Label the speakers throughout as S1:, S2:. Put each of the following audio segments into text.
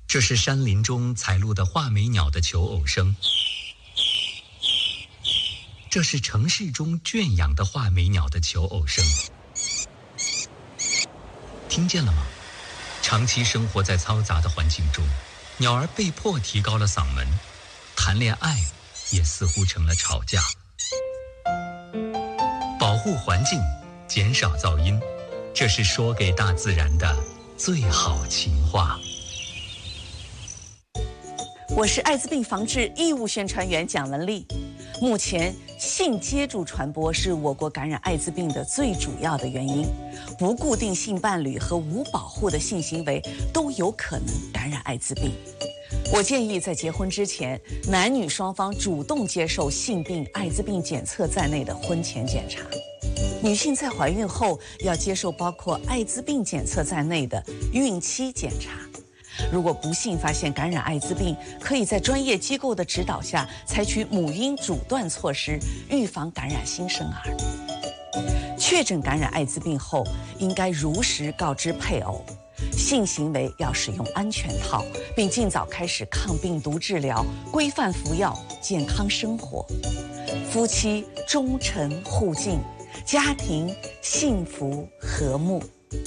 S1: 这是山林中采录的画眉鸟的求偶声，这是城市中圈养的画眉鸟的求偶声。听见了吗？长期生活在嘈杂的环境中，鸟儿被迫提高了嗓门，谈恋爱也似乎成了吵架。保护环境，减少噪音，这是说给大自然的最好情话。
S2: 我是艾滋病防治义务宣传员蒋雯丽。目前，性接触传播是我国感染艾滋病的最主要的原因。不固定性伴侣和无保护的性行为都有可能感染艾滋病。我建议在结婚之前，男女双方主动接受性病、艾滋病检测在内的婚前检查。女性在怀孕后要接受包括艾滋病检测在内的孕期检查。如果不幸发现感染艾滋病，可以在专业机构的指导下采取母婴阻断措施，预防感染新生儿。确诊感染艾滋病后，应该如实告知配偶，性行为要使用安全套，并尽早开始抗病毒治疗，规范服药，健康生活。夫妻忠诚互敬，家庭幸福和睦。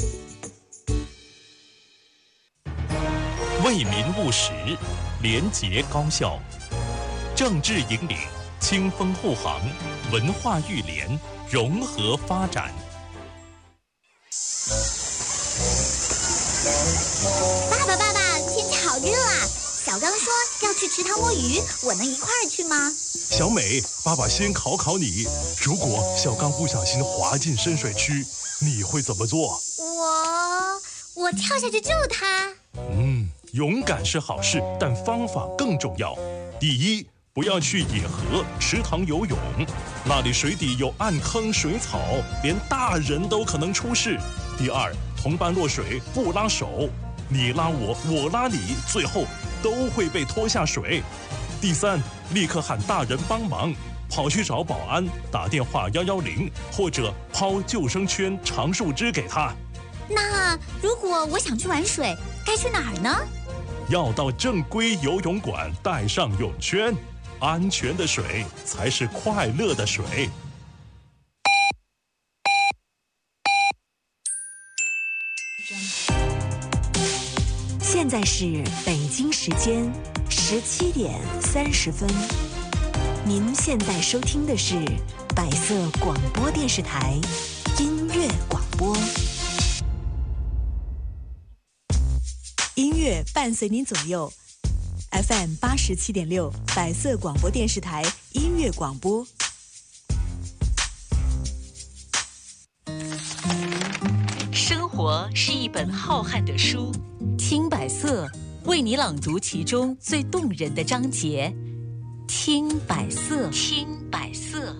S3: 为民务实，廉洁高效，政治引领，清风护航，文化育联，融合发展。
S4: 爸爸，天气好热啊！小刚说要去池塘摸鱼，我能一块儿去吗？
S5: 小美，爸爸先考你，如果小刚不小心滑进深水区，你会怎么做？
S4: 我跳下去救他。
S5: 勇敢是好事，但方法更重要。第一，不要去野河、池塘游泳，那里水底有暗坑、水草，连大人都可能出事。第二，同伴落水不拉手，你拉我，我拉你，最后都会被拖下水。第三，立刻喊大人帮忙，跑去找保安，打电话110，或者抛救生圈、长树枝给他。
S4: 那如果我想去玩水，该去哪儿呢？
S5: 要到正规游泳馆，带上泳圈。安全的水才是快乐的水。
S6: 现在是北京时间17点30分。您现在收听的是百色广播电视台音乐广播。音乐伴随您左右 ，FM 87.6，百色广播电视台音乐广播。
S7: 生活是一本浩瀚的书，听百色为你朗读其中最动人的章节。听百色，听百色。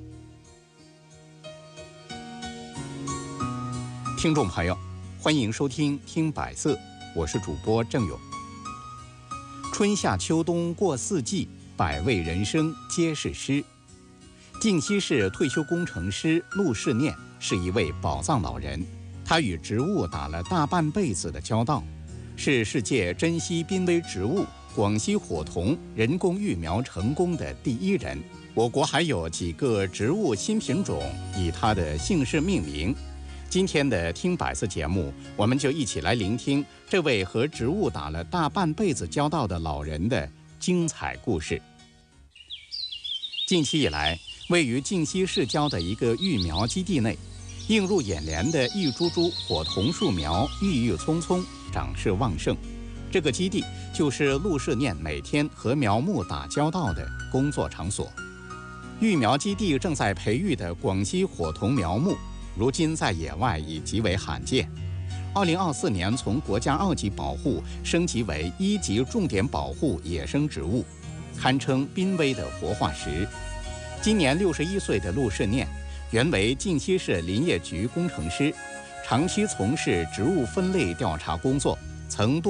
S8: 听众朋友，欢迎收听《听百色》，我是主播郑勇。春夏秋冬过四季，百味人生皆是诗。靖西市退休工程师陆世念是一位宝藏老人，他与植物打了大半辈子的交道，是世界珍稀濒危植物广西火桐人工育苗成功的第一人。我国还有几个植物新品种以他的姓氏命名。今天的听百色节目，我们就一起来聆听这位和植物打了大半辈子交道的老人的精彩故事。近期以来，位于靖西市郊的一个育苗基地内，映入眼帘的一株株火桐树苗郁郁葱葱，长势旺盛。这个基地就是陆世念每天和苗木打交道的工作场所。育苗基地正在培育的广西火桐苗木，如今在野外已极为罕见。2024年从国家2级保护升级为1级重点保护野生植物，堪称濒危的活化石。今年61岁的陆世念，原为靖西市林业局工程师，长期从事植物分类调查工作，曾多